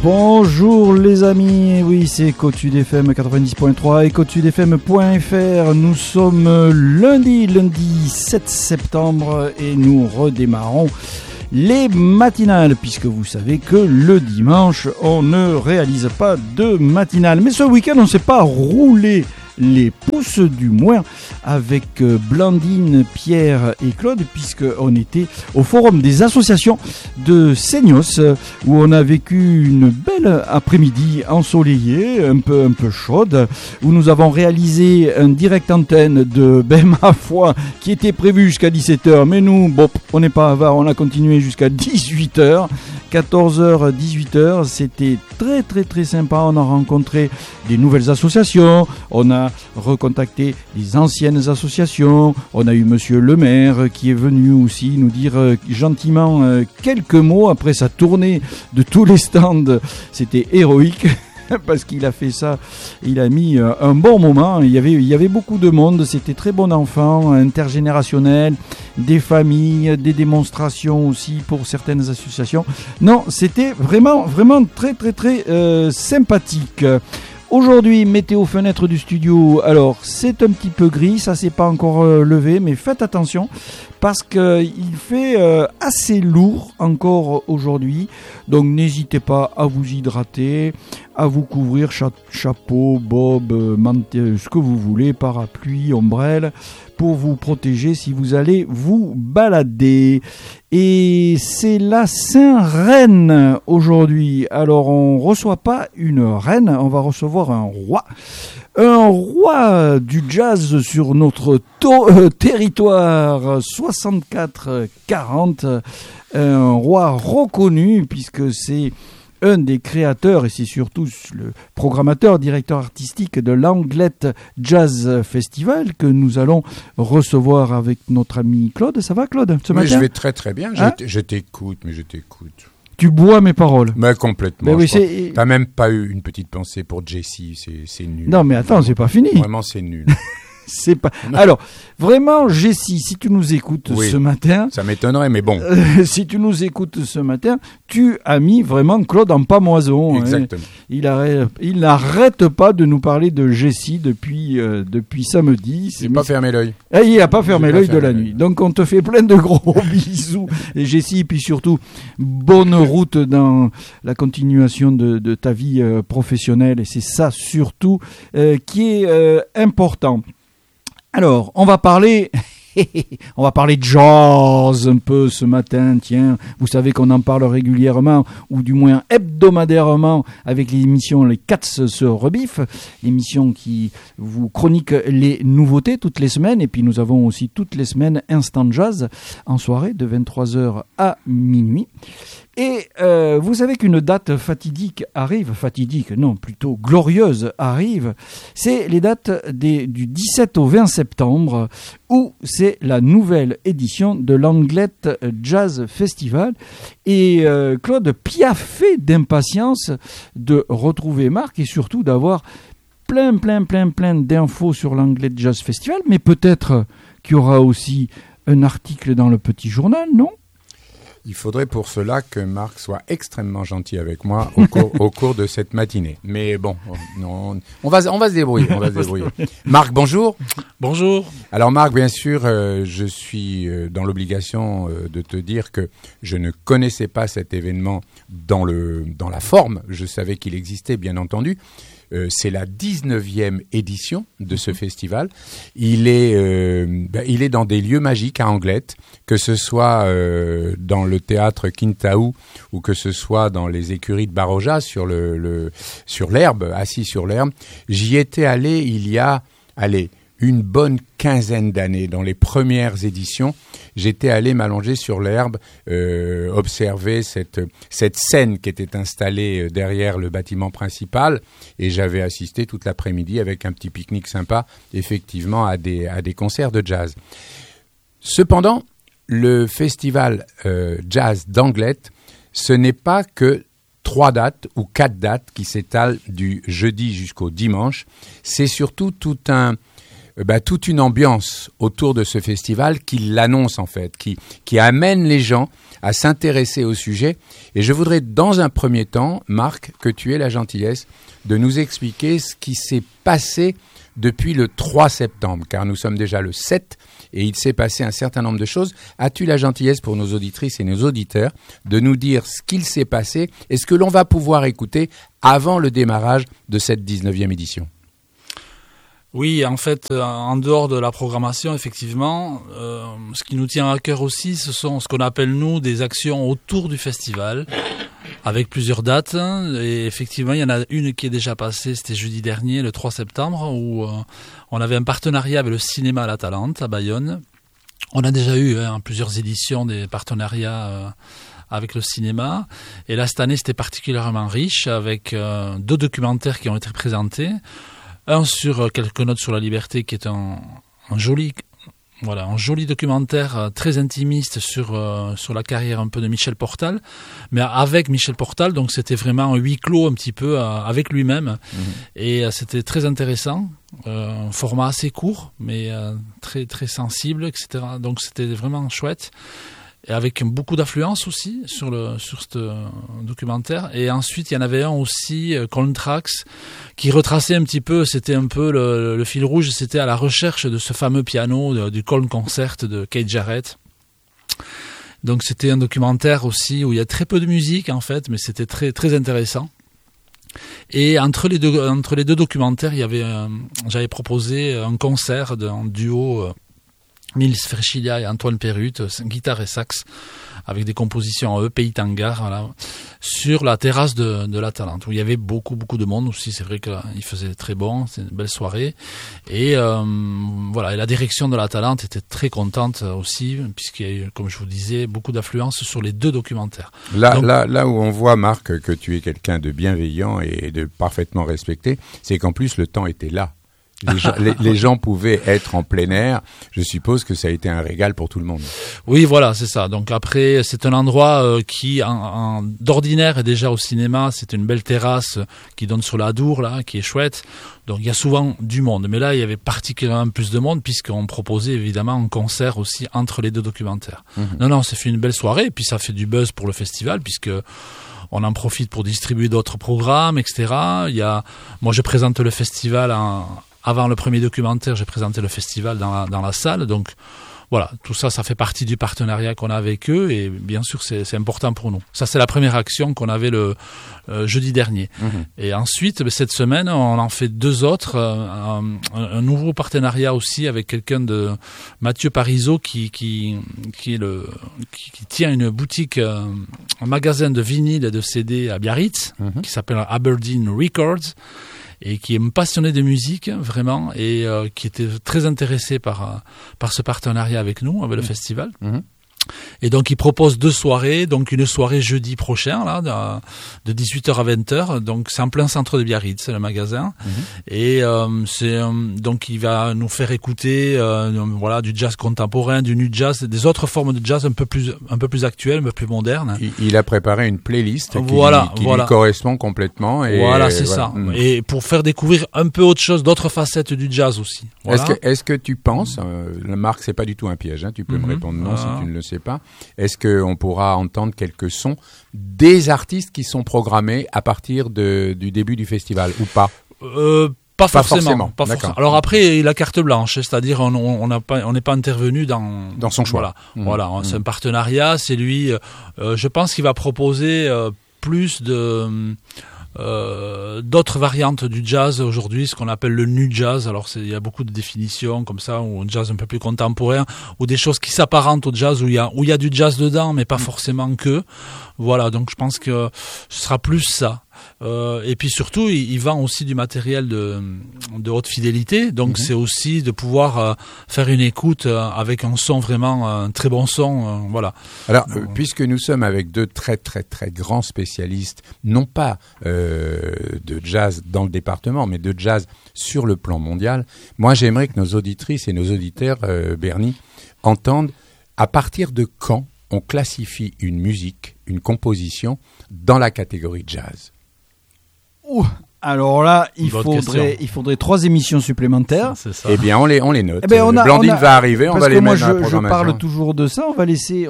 Bonjour les amis, oui c'est Côte Sud FM 90.3 et côtesudfm.fr. Nous sommes lundi 7 septembre et nous redémarrons les matinales, puisque vous savez que le dimanche on ne réalise pas de matinale. Mais ce week-end on ne s'est pas roulé les pouces, du moins avec Blandine, Pierre et Claude, puisqu'on était au forum des associations de Seignos, où on a vécu une belle après-midi ensoleillée, un peu chaude, où nous avons réalisé un direct antenne de ma foi qui était prévu jusqu'à 17h, mais nous on n'est pas avare, on a continué jusqu'à 18h. 14h, 18h, c'était très sympa. On a rencontré des nouvelles associations, on a recontacté les anciennes associations, on a eu monsieur le maire qui est venu aussi nous dire gentiment quelques mots après sa tournée de tous les stands. C'était héroïque. Parce qu'il a fait ça, il a mis un bon moment. Il y avait beaucoup de monde, c'était très bon enfant, intergénérationnel, des familles, des démonstrations aussi pour certaines associations. Non, c'était vraiment très sympathique. Aujourd'hui, météo fenêtre du studio, alors c'est un petit peu gris, ça s'est pas encore levé, mais faites attention parce qu'il fait assez lourd encore aujourd'hui, donc n'hésitez pas à vous hydrater, à vous couvrir, chapeau, bob, ce que vous voulez, parapluie, ombrelle, pour vous protéger si vous allez vous balader. Et c'est la Saint-Reine aujourd'hui. Alors on reçoit pas une reine, on va recevoir un roi. Un roi du jazz sur notre territoire 64-40. Un roi reconnu puisque c'est un des créateurs et c'est surtout le programmateur, directeur artistique de l'Anglette Jazz Festival que nous allons recevoir avec notre ami Claude. Ça va Claude ce matin ? Je vais très bien, je t'écoute. Tu bois mes paroles. Mais complètement. Mais oui, t'as même pas eu une petite pensée pour Jessie, c'est nul. Non mais attends, c'est pas fini. Vraiment c'est nul. C'est pas. Alors, vraiment, Jessie, si tu nous écoutes ce matin. Ça m'étonnerait, mais bon. Si tu nous écoutes ce matin, tu as mis vraiment Claude en pamoison. Exactement. Hein. Il n'arrête pas de nous parler de Jessie depuis samedi. Il n'a pas fermé l'œil. Il n'a pas fermé l'œil de la nuit. Donc, on te fait plein de gros bisous, et Jessie, et puis surtout, bonne route dans la continuation de ta vie professionnelle. Et c'est ça surtout qui est important. Alors, on va parler de jazz un peu ce matin, tiens. Vous savez qu'on en parle régulièrement, ou du moins hebdomadairement, avec l'émission Les Cats se rebiffent, l'émission qui vous chronique les nouveautés toutes les semaines. Et puis nous avons aussi toutes les semaines Instant Jazz en soirée de 23h à minuit. Et vous savez qu'une date plutôt glorieuse arrive, c'est les dates du 17 au 20 septembre, où c'est la nouvelle édition de l'Anglette Jazz Festival. Et Claude piaffait d'impatience de retrouver Marc et surtout d'avoir plein d'infos sur l'Anglette Jazz Festival, mais peut-être qu'il y aura aussi un article dans le petit journal, non ? Il faudrait pour cela que Marc soit extrêmement gentil avec moi au cours de cette matinée. Mais bon, non, on va se débrouiller. Marc, bonjour. Bonjour. Alors Marc, bien sûr, je suis dans l'obligation de te dire que je ne connaissais pas cet événement dans la forme. Je savais qu'il existait, bien entendu. C'est la 19e édition de ce festival. Il est dans des lieux magiques à Anglette, que ce soit dans le théâtre Quintaou ou que ce soit dans les écuries de Baroja sur l'herbe, assis sur l'herbe. J'y étais allé il y a une bonne quinzaine d'années, dans les premières éditions. J'étais allé m'allonger sur l'herbe, observer cette scène qui était installée derrière le bâtiment principal, et j'avais assisté toute l'après-midi avec un petit pique-nique sympa, effectivement, à des concerts de jazz. Cependant, le festival jazz d'Anglette, ce n'est pas que 3 dates ou 4 dates qui s'étalent du jeudi jusqu'au dimanche, c'est surtout tout un toute une ambiance autour de ce festival qui l'annonce en fait, qui amène les gens à s'intéresser au sujet. Et je voudrais dans un premier temps, Marc, que tu aies la gentillesse de nous expliquer ce qui s'est passé depuis le 3 septembre, car nous sommes déjà le 7 et il s'est passé un certain nombre de choses. As-tu la gentillesse pour nos auditrices et nos auditeurs de nous dire ce qu'il s'est passé et ce que l'on va pouvoir écouter avant le démarrage de cette 19e édition? Oui, en fait, en dehors de la programmation, effectivement, ce qui nous tient à cœur aussi, ce sont ce qu'on appelle, nous, des actions autour du festival, avec plusieurs dates. Et effectivement, il y en a une qui est déjà passée, c'était jeudi dernier, le 3 septembre, où on avait un partenariat avec le cinéma à la Talente, à Bayonne. On a déjà eu plusieurs éditions des partenariats avec le cinéma. Et là, cette année, c'était particulièrement riche, avec 2 documentaires qui ont été présentés. Un sur Quelques notes sur la liberté, qui est un joli documentaire très intimiste sur la carrière un peu de Michel Portal, mais avec Michel Portal, donc c'était vraiment un huis clos un petit peu avec lui-même. Et c'était très intéressant, un format assez court, mais très très sensible, etc. Donc c'était vraiment chouette. Et avec beaucoup d'affluence aussi sur ce documentaire. Et ensuite, il y en avait un aussi, Colin Tracks, qui retraçait un petit peu, c'était un peu le fil rouge, c'était à la recherche de ce fameux piano du Colin Concert de Keith Jarrett. Donc c'était un documentaire aussi où il y a très peu de musique en fait, mais c'était très très intéressant. Et entre les deux documentaires, j'avais proposé un concert d'un duo. Nils Ferchilia et Antoine Perrut, guitare et sax, avec des compositions en Pays Tangar, voilà, sur la terrasse de la Talente, où il y avait beaucoup de monde aussi. C'est vrai qu'il faisait très bon, c'est une belle soirée. Et voilà, et la direction de la Talente était très contente aussi, puisqu'il y a eu, comme je vous disais, beaucoup d'affluence sur les 2 documentaires. Là où on voit, Marc, que tu es quelqu'un de bienveillant et de parfaitement respecté, c'est qu'en plus le temps était là. Les gens pouvaient être en plein air. Je suppose que ça a été un régal pour tout le monde. Oui, voilà, c'est ça. Donc après, c'est un endroit qui, d'ordinaire, est déjà au cinéma. C'est une belle terrasse qui donne sur la Dour, là, qui est chouette. Donc il y a souvent du monde. Mais là, il y avait particulièrement plus de monde puisqu'on proposait évidemment un concert aussi entre les 2 documentaires. Non, ça fait une belle soirée. Et puis ça fait du buzz pour le festival puisque on en profite pour distribuer d'autres programmes, etc. Moi, je présente le festival avant le premier documentaire, j'ai présenté le festival dans la salle. Donc voilà, tout ça, ça fait partie du partenariat qu'on a avec eux. Et bien sûr, c'est important pour nous. Ça, c'est la première action qu'on avait le jeudi dernier. Et ensuite, cette semaine, on en fait 2 autres. Un nouveau partenariat aussi avec quelqu'un de Mathieu Parizeau qui tient une boutique, un magasin de vinyle et de CD à Biarritz, qui s'appelle Aberdeen Records. Et qui est passionné de musique, vraiment, et qui était très intéressé par ce partenariat avec nous, avec le festival. Et donc, il propose 2 soirées, donc une soirée jeudi prochain, là, de 18h à 20h. Donc, c'est en plein centre de Biarritz, c'est le magasin. Et donc, il va nous faire écouter, du jazz contemporain, du nu jazz, des autres formes de jazz un peu plus actuelles, un peu plus modernes. Il a préparé une playlist qui lui correspond complètement. Et voilà, c'est ça. Et pour faire découvrir un peu autre chose, d'autres facettes du jazz aussi. Voilà. Est-ce que tu penses, Marc, c'est pas du tout un piège, hein, tu peux me répondre non si tu ne le sais pas. Est-ce qu'on pourra entendre quelques sons des artistes qui sont programmés à partir du début du festival ou pas? Pas forcément. Alors après, il a carte blanche, c'est-à-dire on n'est pas intervenu dans son choix. Voilà, c'est un partenariat. C'est lui. Je pense qu'il va proposer plus d'autres variantes du jazz aujourd'hui, ce qu'on appelle le nu jazz. Alors il y a beaucoup de définitions comme ça, ou un jazz un peu plus contemporain, ou des choses qui s'apparentent au jazz où il y a du jazz dedans, mais pas forcément que. Voilà, donc je pense que ce sera plus ça. Et puis surtout, il vend aussi du matériel de haute fidélité, donc c'est aussi de pouvoir faire une écoute avec un son vraiment, un très bon son, voilà. Alors, puisque nous sommes avec 2 très très très grands spécialistes, non pas de jazz dans le département, mais de jazz sur le plan mondial, moi j'aimerais que nos auditrices et nos auditeurs, Bernie, entendent à partir de quand on classifie une musique, une composition dans la catégorie jazz. Alors là, il Bonne faudrait 3 émissions supplémentaires. C'est ça. Eh bien, on les note. Eh ben, Blandine va arriver, on va les mettre dans la programmation. Je parle toujours de ça. On va laisser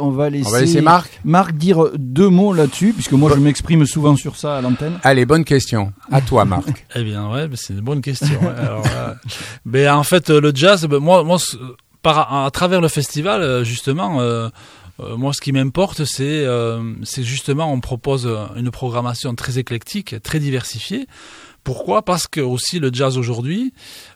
Marc dire 2 mots là-dessus, puisque moi je m'exprime souvent sur ça à l'antenne. Allez, bonne question. À toi, Marc. Eh bien, ouais, c'est une bonne question. Alors, en fait, le jazz, moi, à travers le festival, justement. Moi, ce qui m'importe, c'est justement, on propose une programmation très éclectique, très diversifiée. Pourquoi ? Parce que aussi le jazz aujourd'hui,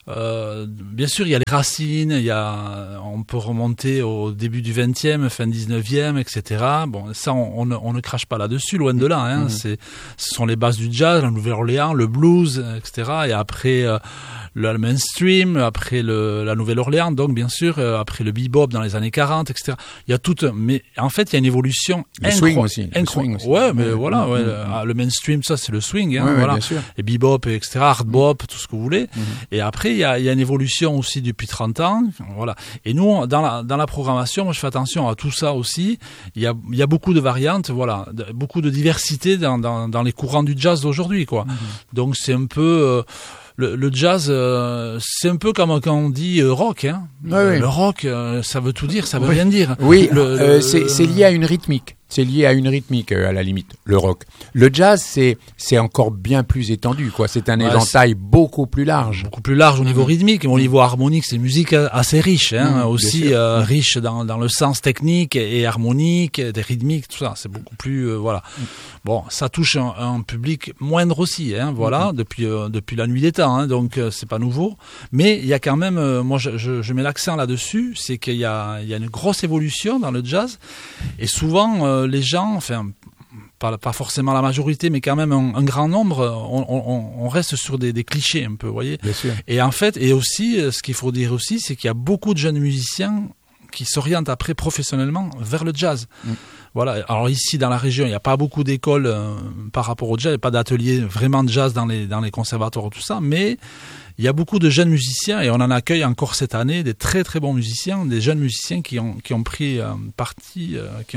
bien sûr, il y a les racines, on peut remonter au début du 20e, fin 19e, etc. Bon, ça, on ne crache pas là-dessus, loin de là. Hein. Ce sont les bases du jazz, la Nouvelle-Orléans, le blues, etc. Et après le mainstream, après la Nouvelle-Orléans, donc bien sûr, après le bebop dans les années 40, etc. Il y a mais en fait, il y a une évolution incroyable. Ouais, mais voilà, le mainstream, ça, c'est le swing, hein, voilà. Bien sûr. Et bebop, etc., hard bop, tout ce que vous voulez. Et après, il y a une évolution aussi depuis 30 ans, voilà. Et nous, dans la programmation, moi, je fais attention à tout ça aussi. Il y a beaucoup de variantes, voilà, beaucoup de diversité dans les courants du jazz d'aujourd'hui, quoi. Donc, c'est un peu le jazz, c'est un peu comme quand on dit rock, hein. Le rock, ça veut tout dire, ça veut rien dire. Oui, c'est lié à une rythmique. C'est lié à une rythmique, à la limite, le rock. Le jazz, c'est encore bien plus étendu, quoi. C'est un éventail beaucoup plus large. Beaucoup plus large au niveau rythmique, au niveau harmonique, c'est une musique assez riche, hein, aussi riche dans le sens technique et harmonique, des rythmiques, tout ça. C'est beaucoup plus, voilà. Bon, ça touche un public moindre aussi, hein, voilà, depuis la nuit des temps, hein, donc c'est pas nouveau. Mais il y a quand même, moi je mets l'accent là-dessus, c'est qu'il y a une grosse évolution dans le jazz, et souvent les gens, enfin pas forcément la majorité, mais quand même un grand nombre, on reste sur des clichés un peu, vous voyez. Bien sûr. Et en fait, et aussi, ce qu'il faut dire aussi, c'est qu'il y a beaucoup de jeunes musiciens qui s'orientent après professionnellement vers le jazz. Voilà. Alors ici, dans la région, il n'y a pas beaucoup d'écoles par rapport au jazz, il n'y a pas d'ateliers vraiment de jazz dans les conservatoires ou tout ça, mais il y a beaucoup de jeunes musiciens, et on en accueille encore cette année des très très bons musiciens, des jeunes musiciens qui ont pris parti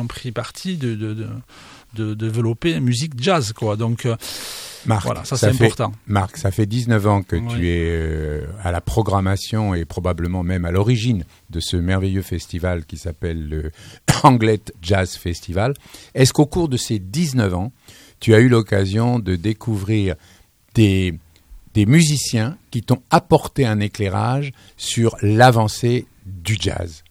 de développer une musique jazz, quoi. Donc Marc, voilà, ça c'est important. Marc, ça fait 19 ans que tu es à la programmation et probablement même à l'origine de ce merveilleux festival qui s'appelle le Anglet Jazz Festival. Est-ce qu'au cours de ces 19 ans, tu as eu l'occasion de découvrir des musiciens qui t'ont apporté un éclairage sur l'avancée du jazz?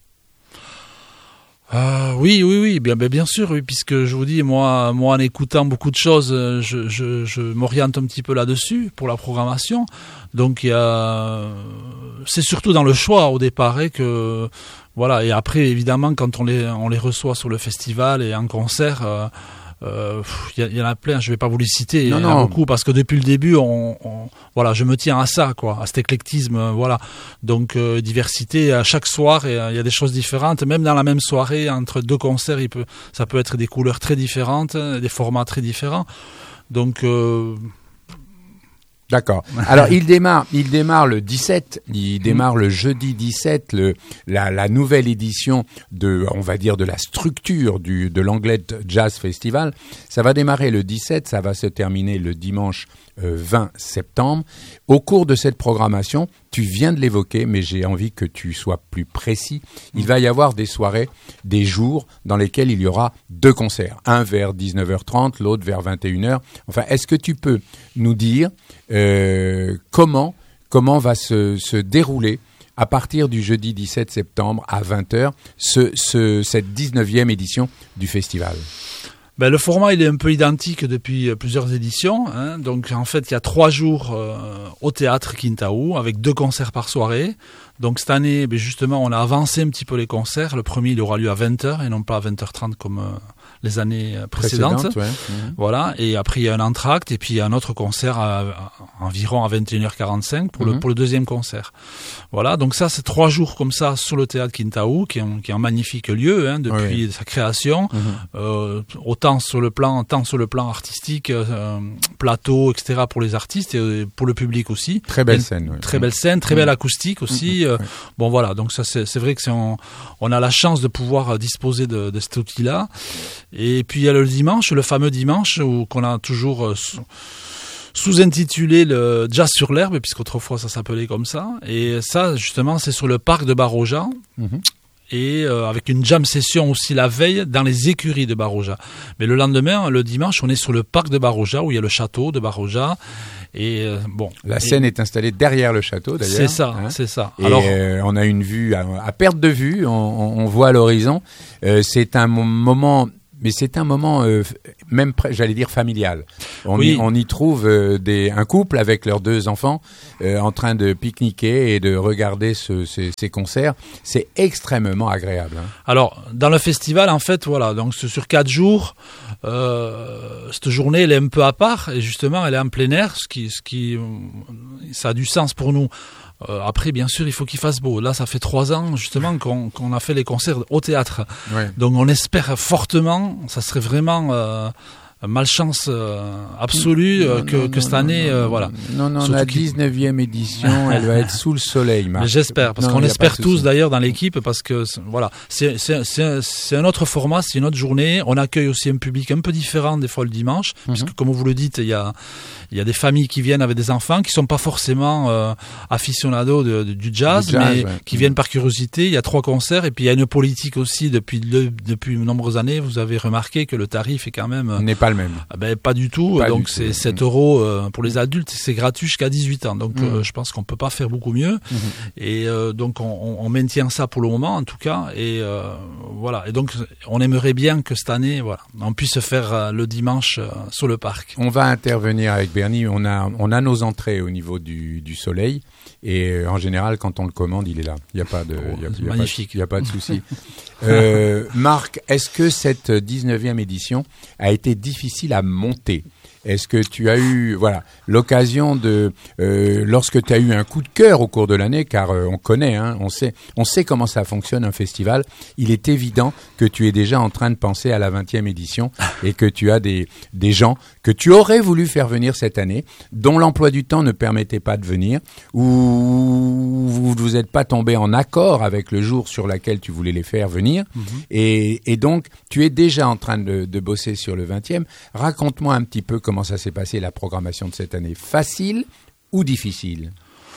Oui, bien sûr, oui, puisque je vous dis, moi, en écoutant beaucoup de choses, je m'oriente un petit peu là-dessus pour la programmation. Donc, c'est surtout dans le choix au départ, que voilà. Et après, évidemment, quand on les reçoit sur le festival et en concert. Il y en a plein, je vais pas vous les citer, il y en a beaucoup, parce que depuis le début, voilà, je me tiens à ça, quoi, à cet éclectisme, voilà. Donc diversité à chaque soir, et il y a des choses différentes, même dans la même soirée, entre 2 concerts, ça peut être des couleurs très différentes, des formats très différents. Donc D'accord. Alors il démarre le 17, il démarre le jeudi 17 la nouvelle édition de la structure de l'Anglet Jazz Festival. Ça va démarrer le 17, ça va se terminer le dimanche 20 septembre. Au cours de cette programmation, tu viens de l'évoquer, mais j'ai envie que tu sois plus précis. Il va y avoir des soirées, des jours dans lesquels il y aura 2 concerts. Un vers 19h30, l'autre vers 21h. Enfin, est-ce que tu peux nous dire comment va se dérouler à partir du jeudi 17 septembre à 20h cette 19e édition du festival? Le format, il est un peu identique depuis plusieurs éditions, hein. Donc, en fait, il y a 3 jours au théâtre Quintaou, avec 2 concerts par soirée. Donc, cette année, justement, on a avancé un petit peu les concerts. Le premier, il aura lieu à 20h et non pas à 20h30 comme les années précédentes. Ouais. Voilà. Et après, il y a un entracte et puis il y a un autre concert environ à 21h45 pour le 2e concert. Voilà. Donc ça, c'est 3 jours comme ça sur le théâtre Quintaou, qui est un magnifique lieu, hein, depuis sa création. Autant sur le plan artistique, plateau, etc. pour les artistes et pour le public aussi. Très belle scène. Ouais. Très belle scène, très belle acoustique aussi. Bon voilà. Donc ça, c'est vrai que on a la chance de pouvoir disposer de cet outil-là. Et puis il y a le dimanche, le fameux dimanche qu'on a toujours sous-intitulé le Jazz sur l'herbe, puisqu'autrefois ça s'appelait comme ça. Et ça, justement, c'est sur le parc de Baroja. Et avec une jam session aussi la veille dans les écuries de Baroja. Mais le lendemain, le dimanche, on est sur le parc de Baroja, où il y a le château de Baroja. Et la scène est installée derrière le château, d'ailleurs. C'est ça, c'est ça. Et alors, on a une vue à perte de vue, on voit l'horizon. C'est un moment... Mais c'est un moment même, j'allais dire, familial. On y trouve un couple avec leurs 2 enfants en train de pique-niquer et de regarder ces concerts. C'est extrêmement agréable. Alors, dans le festival, en fait, voilà, donc sur 4 jours, cette journée, elle est un peu à part. Et justement, elle est en plein air, ce qui ça a du sens pour nous. Après, bien sûr, il faut qu'il fasse beau. Là, ça fait 3 ans, justement, qu'on a fait les concerts au théâtre. Ouais. Donc, on espère fortement, ça serait vraiment malchance absolue que cette année, voilà. Non, la 19e édition, elle va être sous le soleil, Marc. J'espère, parce qu'on espère tous, d'ailleurs, dans l'équipe, parce que, voilà, c'est un autre format, c'est une autre journée. On accueille aussi un public un peu différent, des fois, le dimanche, puisque, comme vous le dites, il y a des familles qui viennent avec des enfants qui sont pas forcément aficionados du jazz, mais qui viennent par curiosité. Il y a 3 concerts et puis il y a une politique aussi depuis de nombreuses années. Vous avez remarqué que le tarif est quand même n'est pas le même. Pas du tout. Pas donc du c'est tout. 7 € pour les adultes, c'est gratuit jusqu'à 18 ans. Donc je pense qu'on peut pas faire beaucoup mieux. Et donc on maintient ça pour le moment en tout cas. Et voilà. Et donc on aimerait bien que cette année, voilà, on puisse faire le dimanche sur le parc. On va intervenir avec Bernie, on a nos entrées au niveau du soleil et en général quand on le commande il est là, il n'y a pas de magnifique. Il y a pas de souci. Marc, est-ce que cette 19e édition a été difficile à monter? Est-ce que tu as eu l'occasion de lorsque tu as eu un coup de cœur au cours de l'année, car on connaît, on sait comment ça fonctionne un festival, il est évident que tu es déjà en train de penser à la 20e édition et que tu as des gens que tu aurais voulu faire venir cette année, dont l'emploi du temps ne permettait pas de venir, ou vous n'êtes pas tombé en accord avec le jour sur lequel tu voulais les faire venir, et donc tu es déjà en train de bosser sur le 20e. Raconte-moi un petit peu comment ça s'est passé, la programmation de cette année. Facile ou difficile?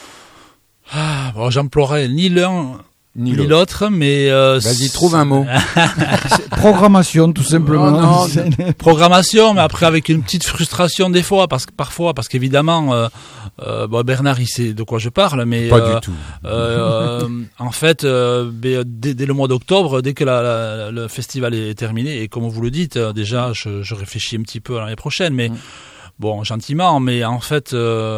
J'emploierais ni l'un ni l'autre, mais... Vas-y, trouve un mot. Programmation, tout simplement. Non, programmation, mais après avec une petite frustration des fois, parce qu'évidemment, Bernard, il sait de quoi je parle, mais... Pas du tout. En fait, dès le mois d'octobre, dès que le festival est terminé, et comme vous le dites, déjà, je réfléchis un petit peu à l'année prochaine, mais bon, gentiment, mais en fait...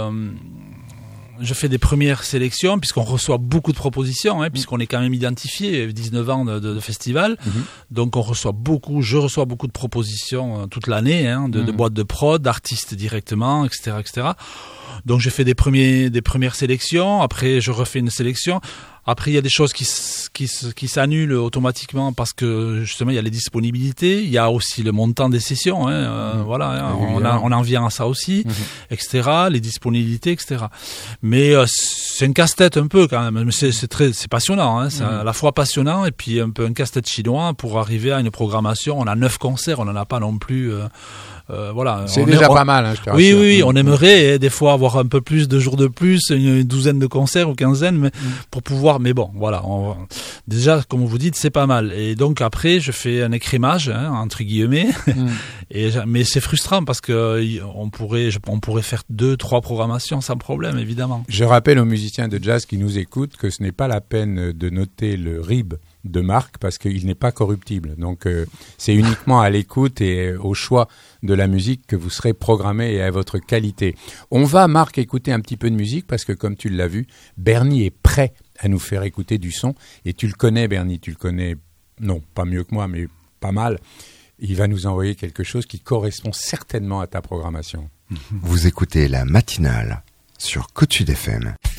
je fais des premières sélections puisqu'on reçoit beaucoup de propositions, puisqu'on est quand même identifié, 19 ans de festival. Donc je reçois beaucoup de propositions toute l'année, de boîtes de prod, d'artistes directement, etc., etc. Donc j'ai fait des premières sélections, après je refais une sélection. Après, il y a des choses qui s'annulent automatiquement parce que justement il y a les disponibilités, il y a aussi le montant des sessions, on en vient à ça aussi, etc. Les disponibilités, etc. Mais c'est un casse-tête un peu quand même. C'est passionnant, c'est à la fois passionnant et puis un peu un casse-tête chinois pour arriver à une programmation. On a 9 concerts, on n'en a pas non plus. C'est déjà pas mal, je te rassure. Oui, on aimerait des fois avoir un peu plus de jours de plus, une douzaine de concerts ou quinzaine, mais pour pouvoir. Mais bon, voilà. Déjà, comme vous dites, c'est pas mal. Et donc après, je fais un écrémage, entre guillemets. Mais c'est frustrant parce que on pourrait faire 2-3 programmations sans problème, évidemment. Je rappelle aux musiciens de jazz qui nous écoutent que ce n'est pas la peine de noter le RIB de Marc parce qu'il n'est pas corruptible. Donc c'est uniquement à l'écoute et au choix de la musique que vous serez programmé et à votre qualité. On va, Marc, écouter un petit peu de musique parce que comme tu l'as vu, Bernie est prêt à nous faire écouter du son. Et tu le connais, Bernie, tu le connais, non, pas mieux que moi, mais pas mal. Il va nous envoyer quelque chose qui correspond certainement à ta programmation. Vous écoutez la matinale sur Côte Sud FM.